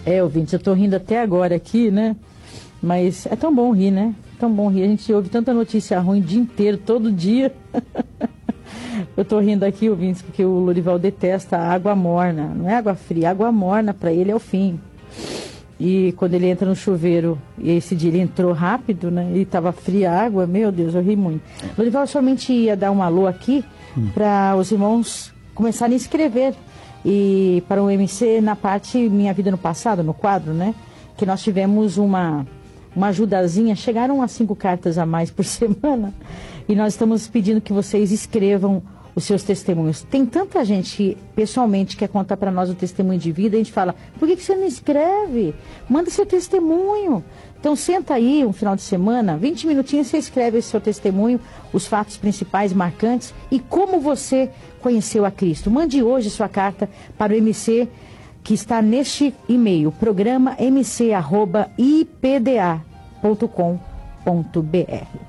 Ouvinte, eu tô rindo até agora aqui, né? Mas é tão bom rir, né? Tão bom rir. A gente ouve tanta notícia ruim o dia inteiro, todo dia. Eu tô rindo aqui, ouvintes, porque o Lorival detesta a água morna. Não é água fria, água morna para ele é o fim. E quando ele entra no chuveiro, e esse dia ele entrou rápido, né? E tava fria a água, meu Deus, eu ri muito. Lorival somente ia dar um alô aqui para os irmãos começarem a escrever. E para o MC na parte Minha Vida no Passado, no quadro, né? Que nós tivemos uma ajudazinha, chegaram a 5 cartas a mais por semana. E nós estamos pedindo que vocês escrevam os seus testemunhos. Tem tanta gente que pessoalmente quer contar para nós o testemunho de vida, a gente fala, por que você não escreve? Manda seu testemunho. Então senta aí um final de semana, 20 minutinhos você escreve esse seu testemunho, os fatos principais, marcantes e como você conheceu a Cristo. Mande hoje sua carta para o MC que está neste e-mail, programa mc@ipda.com.br.